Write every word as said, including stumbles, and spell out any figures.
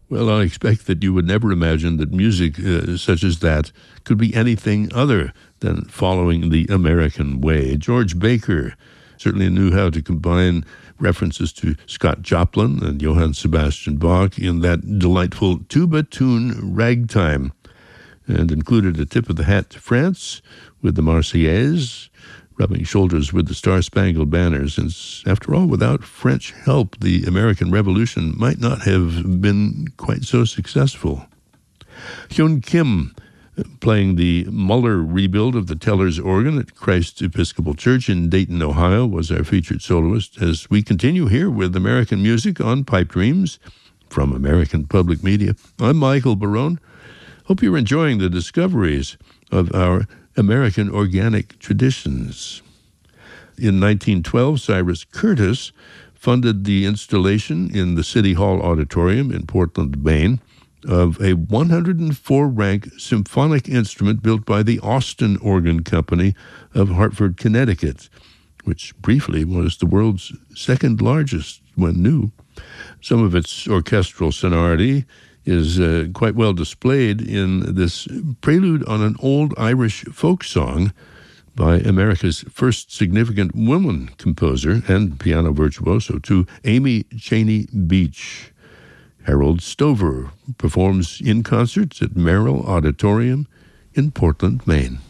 Well, I expect that you would never imagine that music uh, such as that could be anything other than following the American way. George Baker certainly knew how to combine references to Scott Joplin and Johann Sebastian Bach in that delightful tuba tune Ragtime, and included a tip of the hat to France with the Marseillaise, rubbing shoulders with the Star-Spangled Banner, since, after all, without French help, the American Revolution might not have been quite so successful. Hyun Kim, playing the Muller rebuild of the Tellers organ at Christ Episcopal Church in Dayton, Ohio, was our featured soloist, as we continue here with American music on Pipe Dreams from American Public Media. I'm Michael Barone. Hope you're enjoying the discoveries of our American organic traditions. In nineteen twelve, Cyrus Curtis funded the installation in the City Hall Auditorium in Portland, Maine, of a one hundred four rank symphonic instrument built by the Austin Organ Company of Hartford, Connecticut, which briefly was the world's second largest when new. Some of its orchestral sonority is uh, quite well displayed in this prelude on an old Irish folk song by America's first significant woman composer and piano virtuoso, to Amy Cheney Beach. Harold Stover performs in concerts at Merrill Auditorium in Portland, Maine.